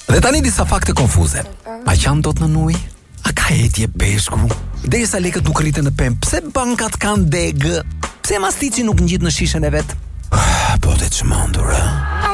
Letani disa fakte konfuze. A qanë dot në nuj? A ka etje peshku? Derisa lekët nuk rriten në pemë, pse bankat kanë degë? Pse mastici nuk ngjit në shishën e vet? Po të çmendur.